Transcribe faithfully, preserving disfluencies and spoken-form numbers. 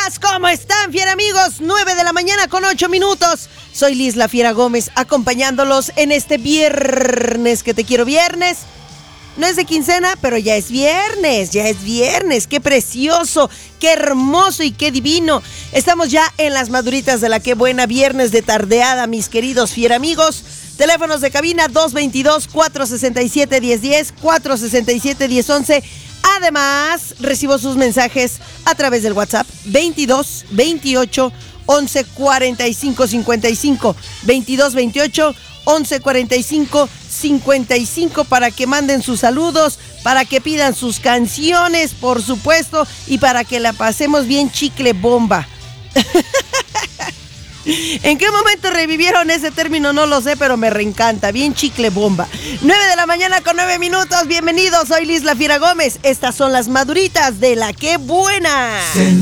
días, ¿cómo están, fiera amigos? nueve de la mañana con ocho minutos. Soy Liz La Fiera Gómez, acompañándolos en este viernes, que te quiero viernes. No es de quincena, pero ya es viernes, ya es viernes. ¡Qué precioso, qué hermoso y qué divino! Estamos ya en las maduritas de la Qué Buena, viernes de tardeada, mis queridos fiera amigos. Teléfonos de cabina dos dos dos, cuatro seis siete, uno cero uno cero, cuatro seis siete, uno cero once. Además, recibo sus mensajes a través del WhatsApp veintidós, veintiocho, once, cuarenta y cinco, cincuenta y cinco. veintidós, veintiocho, once, cuarenta y cinco, cincuenta y cinco para que manden sus saludos, para que pidan sus canciones, por supuesto, y para que la pasemos bien chicle bomba. ¿En qué momento revivieron ese término? No lo sé, pero me reencanta. Bien chicle bomba. nueve de la mañana con nueve minutos. Bienvenidos, soy Liz La Fiera Gómez. Estas son las maduritas de la Qué Buena.